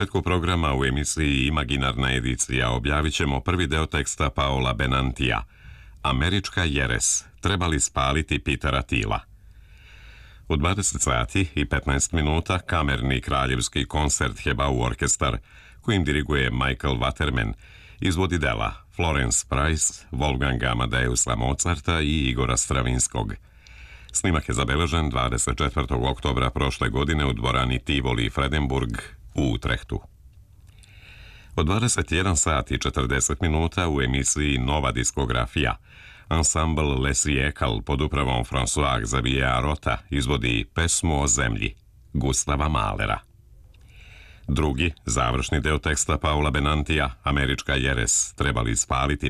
početku programa u emisiji Imaginarna edicija objavit ćemo prvi deo teksta Paola Benantija, Američka jeres, trebali spaliti Petera Thiela. U 20 sati i 15 minuta kamerni kraljevski koncert Hebau orkestar, kojim diriguje Michael Waterman, izvodi dela Florence Price, Wolfganga Amadeusa Mozarta i Igora Stravinskog. Snimak je zabeležen 24. oktobra prošle godine u dvorani Tivoli Fredenburg u Utrehtu. Od 21 sat i 40 minuta u emisiji Nova diskografija ansambl Les Riekal pod upravom François Xavier Rota izvodi Pesmu o zemlji Gustava Mahlera. Drugi, završni deo teksta Paola Benantija, Američka jeres, trebali spaliti